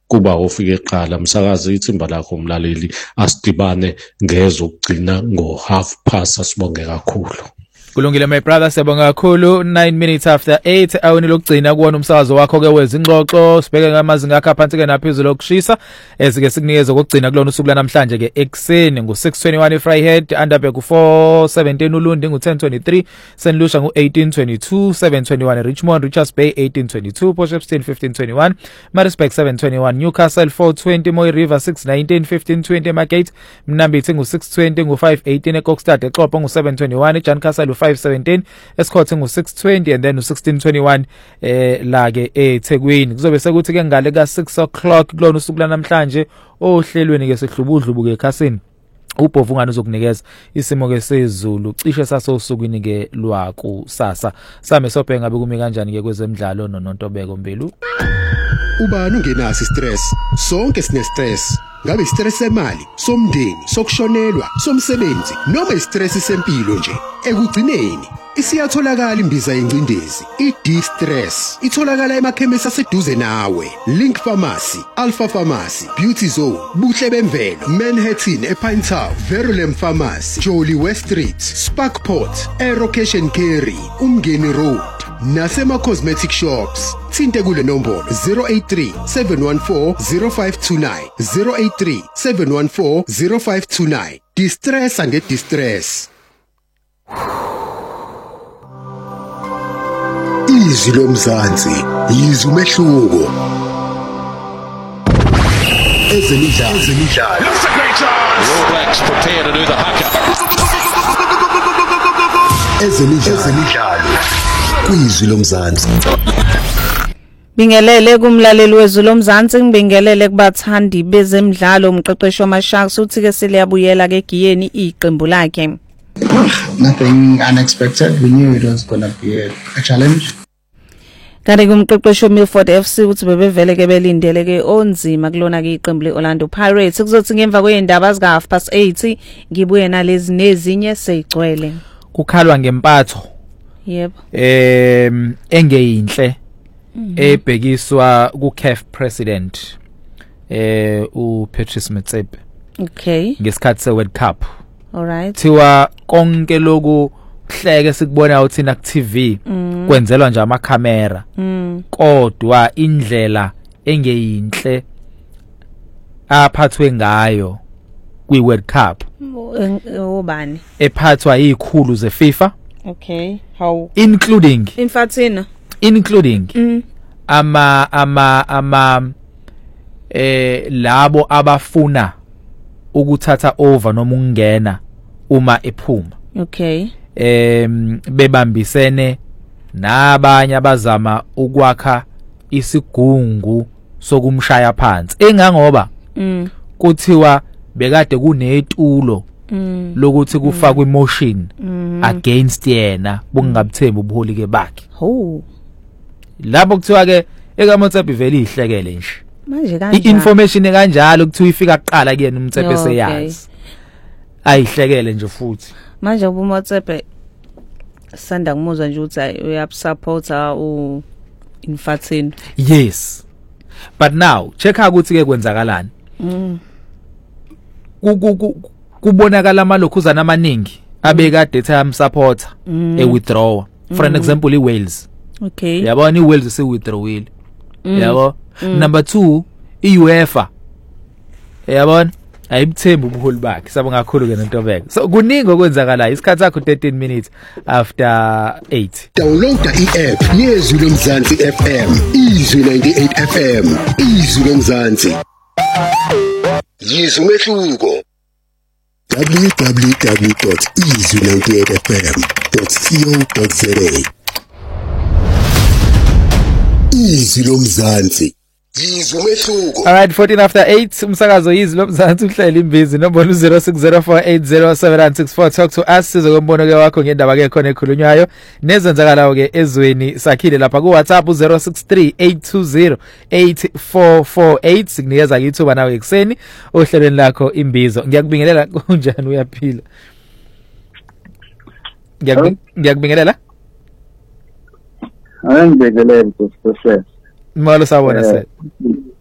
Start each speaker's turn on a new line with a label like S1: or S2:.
S1: kuba ofike eqala. Msakazi, ithimba lakho umlaleli, asidibane ngezokugcina ngo-8:30. Asibonge kakhulu.
S2: Kulungile my brother, siyabonga kakhulu. 9 minutes after 8 awuni lokugcina kuwona umsakazo wakho ke wezingxoxo. Sibheke ngamazinga akho aphansi ke naphezulu okushisa ezike sikunikeza ukugcina kulona usuku lanamhlanje ke ekseni ngo-6:21 eFryhead, Underberg ku-4:17, uLundi ngu-10:23, St Lucia ngu-18:22, 7:21 Richmond, Richards Bay 18:22, Potchefstroom 15:21, Maritzburg 7:21, Newcastle 4:20, Moy River 6:19, 15:20 eMargate, Mnambithi ngu-6:20, ngu-5:18 eKokstad, eXhopo ngu-7:21, eJancastle 5:17, Escott ngu-6:20 and then u-16:21 la ke eThekwini. Kuzobe sekuthi ke ngale ka-6 o'clock kulona usuku lanamhlanje ohlelweni ke sihlubudlubu ke ekhasini uBhovungane uzokunikeza isimo ke sezulu cishe sasosukwini ke lwakusasa. Same sobhe ngabe kumi kanjani ke kwezemidlalo noNontobeko Mbelu.
S3: Ubani ungenaso stress? Sonke sine stress. Ngabe stress semali, somndeni, sokushonelwa, somsebenzi noma istress sempilo nje. Ekugcineni isiyatholakala imbiza yengcindezi, i-D-Stress. Itholakala emakhemisi aseduze nawe. Link Pharmacy, Alpha Pharmacy, Beauty Zone, Buhle Bemvelo, Manhattan ePine Town, Verulam Pharmacy, Jolly West Street, Sparkport, Aero Cash and Carry, Umngeni Road, nasema cosmetic shops. Thinte kule nombolo 083-714-0529, 083-714-0529. Distress and distress. Izwi lomzansi, izwi umehluko. Ezemidlalo.
S4: Looks a great chance. All Blacks prepare to do the haka.
S3: Ezemidlalo. Izwi lomzansi.
S5: Bingelele kumlaleli wezwi lomzansi, ngibingelele kubathandi bezemidlalo. Umqeqeshi wamaSharks uthi ke seliyabuyela ke egiyeni iqembu lakhe.
S6: Nothing unexpected. We knew it was going to be a challenge.
S5: Kanti kumqeqeshi weMilford FC uthi bebevele ke belindele ke onzima kulona ke iqembu leOrlando Pirates. Kuzothi ngemva kwezindaba zika 8:30 ngibuye nalezi nezinye seyigcwele.
S2: Kukhalwa ngempatho.
S5: Yebo.
S2: Engeyinhle ebhekiswa kuCAF president uPatrice Motsepe.
S5: Okay.
S2: Ngesikhathi seWorld Cup.
S5: All right.
S2: Thiwa konke lokhu hleke sikubona uthina ku TV kwenzelwa nje amakhamera. Kodwa indlela engeyinhle aphathwe ngayo kwiWorld Cup.
S5: Obani?
S2: Ephathwa izikhulu zeFIFA.
S5: Okay. How?
S2: Including labo abafuna ukuthatha over noma ukungena uma ephuma.
S5: Okay.
S2: Bebambisene nabanye abazama ukwakha isigungu sokumshaya phansi engangoba kuthiwa bekade kunetulo lokuthi kufakwe emotion against yena bungabuthemba ubuholi ke bakhe. Lapho kuthiwa ke ekaMotsepe vele ihlekele nje
S5: manje kanjani
S2: i-information kanjalo kuthiwa ifika kuqala kuyena uMotsepe seyazi ayihlekele nje futhi
S5: manje uMotsepe sanda kumuzwa nje ukuthi uyabusupporta Infantino.
S2: Yes, but now check ukuthi ke kwenzakalani. Kubonakala amalokhuzana amaningi abekade ethamsupporta withdraw. For an example iWales.
S5: Okay.
S2: Yabona iWales se-withdrawile. Yabo. Number 2 iUEFA. Yabona ayibuthemba ubuholi bakhe. Sabonga kakhulu ke noNtobeko. So kuningi okwenzakalayo. Isikhathi sakho 13 minutes after 8.
S3: Downloada i-app yezwi lomzansi FM. Izwi 98 FM. Izwi lomzansi. Yizwi umehluko. www.izwi98fm.co.za. Izwi lomzansi. Yizwi umehluko.
S2: All right, 14 after 8 umsakazo Izwi lomzansi uhleli imbizi nombolo 0604807964. Talk to us sizokumbona ke wakho ngendaba ke khona ekhulunywayo nezenzakalayo ke ezweni sakhile lapha ku WhatsApp 0638208448. Sikunikeza ithuba nawe ekseni ohlelweni lakho imbizo. Ngiyakubingelela kunjani uyaphila? Ngiyakubingelela?
S6: Angibingelele sir.
S2: Molo sawona sir.